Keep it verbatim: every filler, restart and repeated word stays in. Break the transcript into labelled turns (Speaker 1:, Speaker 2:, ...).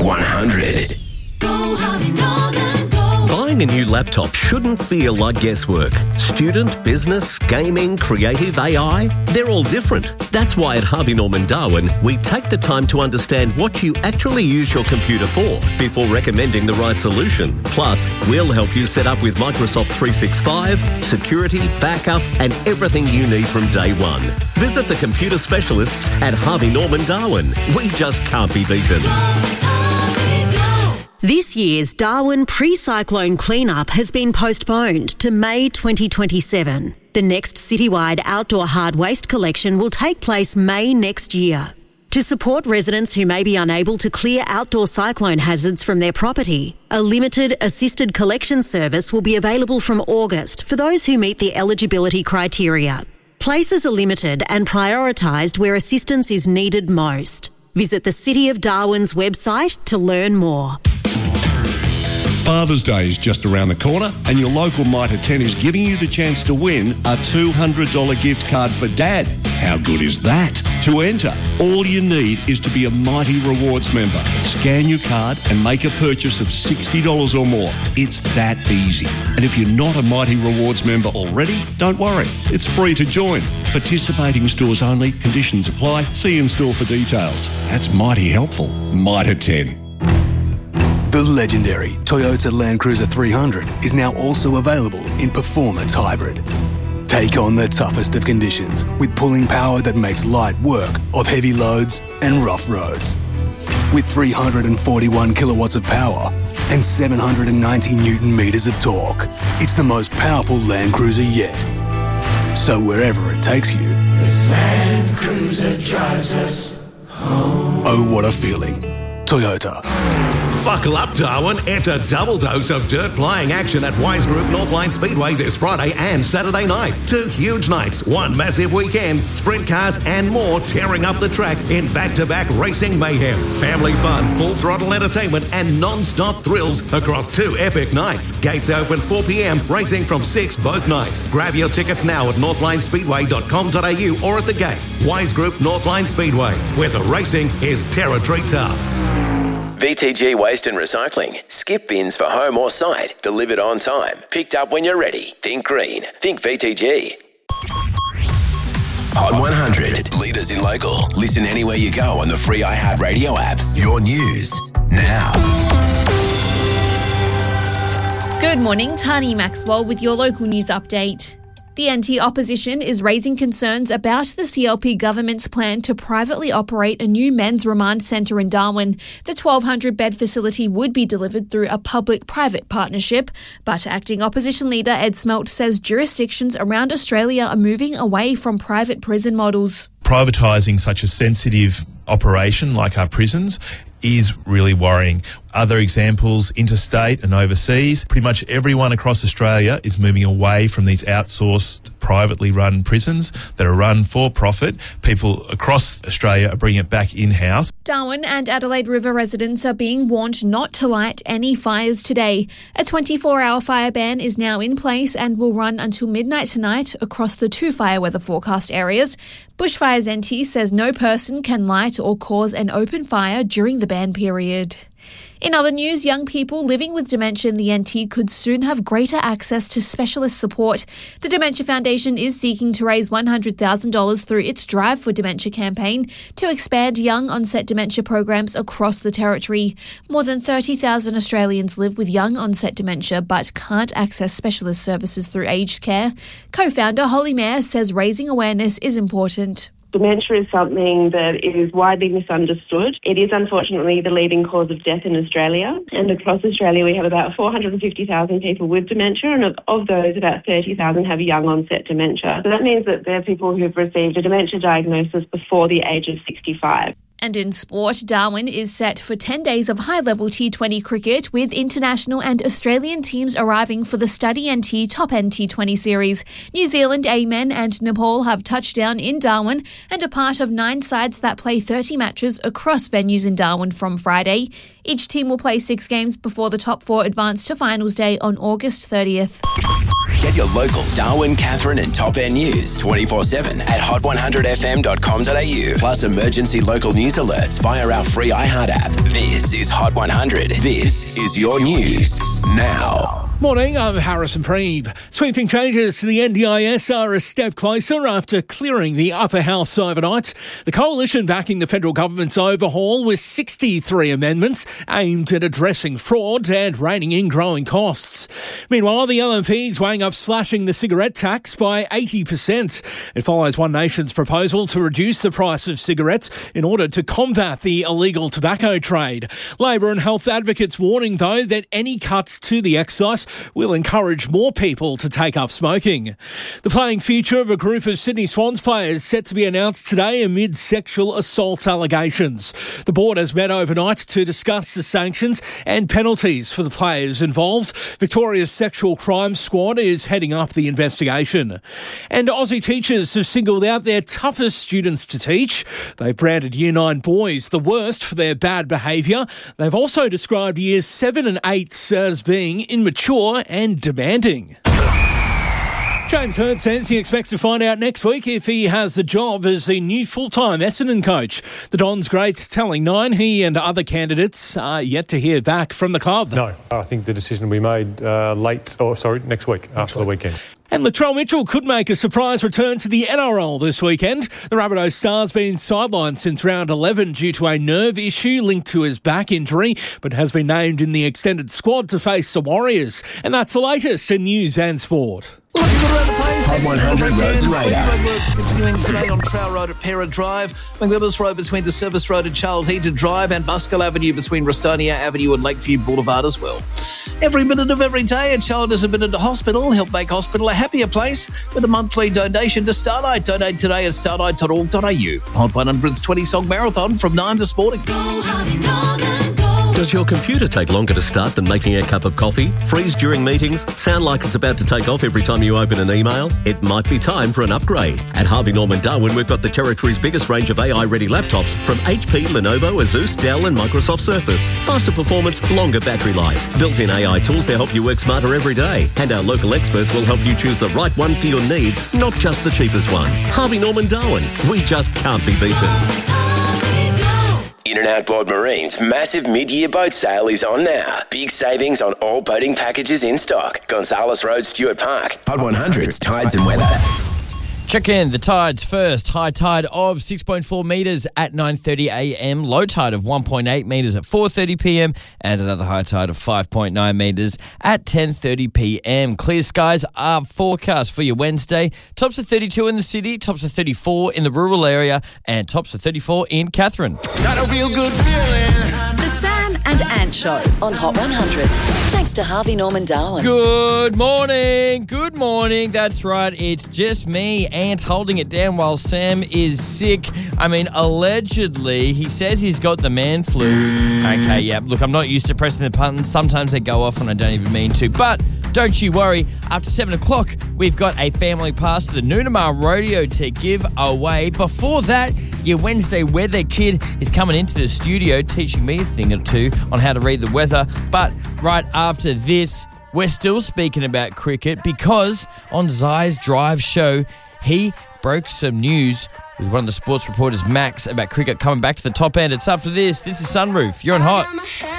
Speaker 1: one hundred.
Speaker 2: Go, Harvey Norman, go.
Speaker 3: Buying a new laptop shouldn't feel like guesswork. Student, business, gaming, creative, A I, they're all different. That's why at Harvey Norman Darwin, we take the time to understand what you actually use your computer for before recommending the right solution. Plus, we'll help you set up with Microsoft three sixty-five, security, backup, and everything you need from day one. Visit the computer specialists at Harvey Norman Darwin. We just can't be beaten.
Speaker 4: This year's Darwin pre-cyclone cleanup has been postponed to May twenty twenty-seven. The next citywide outdoor hard waste collection will take place May next year. To support residents who may be unable to clear outdoor cyclone hazards from their property, a limited assisted collection service will be available from August for those who meet the eligibility criteria. Places are limited and prioritised where assistance is needed most. Visit the City of Darwin's website to learn more.
Speaker 5: Father's Day is just around the corner and your local Mitre ten is giving you the chance to win a two hundred dollars gift card for Dad. How good is that? To enter, all you need is to be a Mighty Rewards member. Scan your card and make a purchase of sixty dollars or more. It's that easy. And if you're not a Mighty Rewards member already, don't worry. It's free to join. Participating stores only. Conditions apply. See in store for details. That's mighty helpful. Mitre ten.
Speaker 6: The legendary Toyota Land Cruiser three hundred is now also available in Performance Hybrid. Take on the toughest of conditions with pulling power that makes light work of heavy loads and rough roads. With three hundred forty-one kilowatts of power and seven hundred ninety newton meters of torque, it's the most powerful Land Cruiser yet. So wherever it takes you,
Speaker 2: This Land Cruiser drives us home.
Speaker 6: oh what a feeling. Toyota.
Speaker 7: Buckle up, Darwin. Enter double dose of dirt flying action at Wise Group Northline Speedway this Friday and Saturday night. Two huge nights, one massive weekend, sprint cars and more tearing up the track in back-to-back racing mayhem. Family fun, full throttle entertainment and non-stop thrills across two epic nights. Gates open four p.m, racing from six both nights. Grab your tickets now at northline speedway dot com dot a u or at the gate. Wise Group Northline Speedway, where the racing is territory tough.
Speaker 1: V T G Waste and Recycling. Skip bins for home or site. Delivered on time. Picked up when you're ready. Think green. Think V T G. Hot one hundred. Leaders in local. Listen anywhere you go on the free iHeartRadio app. Your news now.
Speaker 8: Good morning, Tani Maxwell with your local news update. The anti-opposition is raising concerns about the C L P government's plan to privately operate a new men's remand centre in Darwin. The twelve hundred bed facility would be delivered through a public-private partnership, but acting opposition leader Ed Smelt says jurisdictions around Australia are moving away from private prison models.
Speaker 9: Privatising such a sensitive operation like our prisons is really worrying. Other examples, interstate and overseas, pretty much everyone across Australia is moving away from these outsourced, privately run prisons that are run for profit. People across Australia are bringing it back in-house.
Speaker 8: Darwin and Adelaide River residents are being warned not to light any fires today. A twenty-four hour fire ban is now in place and will run until midnight tonight across the two fire weather forecast areas. Bushfires N T says no person can light or cause an open fire during the ban period. In other news, young people living with dementia in the N T could soon have greater access to specialist support. The Dementia Foundation is seeking to raise one hundred thousand dollars through its Drive for Dementia campaign to expand young onset dementia programs across the territory. More than thirty thousand Australians live with young onset dementia but can't access specialist services through aged care. Co-founder Holly Mayer says raising awareness is important.
Speaker 10: Dementia is something that is widely misunderstood. It is unfortunately the leading cause of death in Australia. And across Australia we have about four hundred fifty thousand people with dementia, and of, of those about thirty thousand have young onset dementia. So that means that they're people who've received a dementia diagnosis before the age of sixty-five.
Speaker 8: And in sport, Darwin is set for ten days of high-level T twenty cricket with international and Australian teams arriving for the Study N T Top End T twenty series. New Zealand A-Men and Nepal have touched down in Darwin and are part of nine sides that play thirty matches across venues in Darwin from Friday. Each team will play six games before the top four advance to finals day on August thirtieth.
Speaker 1: Get your local Darwin, Catherine and Top End news twenty-four seven at hot one hundred f m dot com dot a u. Plus emergency local news alerts via our free iHeart app. This is Hot one hundred. This is your news now.
Speaker 11: Morning, I'm Harrison Preeve. Sweeping changes to the N D I S are a step closer after clearing the upper house overnight. The coalition backing the federal government's overhaul with sixty-three amendments aimed at addressing fraud and reining in growing costs. Meanwhile, the L N P's weighing up slashing the cigarette tax by eighty percent. It follows One Nation's proposal to reduce the price of cigarettes in order to combat the illegal tobacco trade. Labor and health advocates warning, though, that any cuts to the excise will encourage more people to take up smoking. The playing future of a group of Sydney Swans players set to be announced today amid sexual assault allegations. The board has met overnight to discuss the sanctions and penalties for the players involved. Victoria's Sexual Crime Squad is heading up the investigation. And Aussie teachers have singled out their toughest students to teach. They've branded Year nine boys the worst for their bad behaviour. They've also described Years seven and eight as being immature and demanding. James Hird says he expects to find out next week if he has the job as the new full-time Essendon coach. The Dons greats telling Nine he and other candidates are yet to hear back from the club.
Speaker 12: No, I think the decision will be made uh, late, or sorry, next week, next after week. the weekend.
Speaker 11: And Latrell Mitchell could make a surprise return to the N R L this weekend. The Rabbitohs star's been sidelined since round eleven due to a nerve issue linked to his back injury, but has been named in the extended squad to face the Warriors. And that's the latest in news and sport.
Speaker 1: Hot one hundred Roads and Radar.
Speaker 13: Continuing today on Trow Road at Pera Drive, McWillis Road between the Service Road and Charles Eaton Drive, and Buskell Avenue between Rustonia Avenue and Lakeview Boulevard as well. Every minute of every day, a child is admitted to hospital. Help make hospital a happier place with a monthly donation to Starlight. Donate today at starlight dot org dot a u. Hot one hundred's twenty-song marathon from nine this morning.
Speaker 3: Does your computer take longer to start than making a cup of coffee? Freeze during meetings? Sound like it's about to take off every time you open an email? It might be time for an upgrade. At Harvey Norman Darwin, we've got the territory's biggest range of A I-ready laptops from H P, Lenovo, Asus, Dell and Microsoft Surface. Faster performance, longer battery life. Built-in A I tools to help you work smarter every day. And our local experts will help you choose the right one for your needs, not just the cheapest one. Harvey Norman Darwin. We just can't be beaten.
Speaker 1: In and Outboard Marine's massive mid-year boat sale is on now. Big savings on all boating packages in stock. Gonzales Road, Stuart Park. Hot one hundred's Tides and Weather.
Speaker 14: Check in the tides first. High tide of six point four metres at nine thirty a m. Low tide of one point eight metres at four thirty p m. And another high tide of five point nine metres at ten thirty p m. Clear skies are forecast for your Wednesday. Tops of thirty-two in the city, tops of thirty-four in the rural area, and tops of thirty-four in Catherine.
Speaker 2: Got a real good feeling.
Speaker 15: The Sam and Ant Show on Hot one hundred. Thanks to Harvey Norman Darwin.
Speaker 14: Good morning. Good morning. That's right. It's just me, Ant, holding it down while Sam is sick. I mean, allegedly, he says he's got the man flu. Okay, yeah. Look, I'm not used to pressing the buttons. Sometimes they go off and I don't even mean to. But don't you worry. After seven o'clock, we've got a family pass to the Noonamar Rodeo to give away. Before that, your Wednesday weather kid is coming into the studio teaching me a thing or two on how to read the weather. But right after this, we're still speaking about cricket because on Zai's Drive show, he broke some news with one of the sports reporters, Max, about cricket coming back to the top end. It's after this. This is Sunroof. You're on Hot.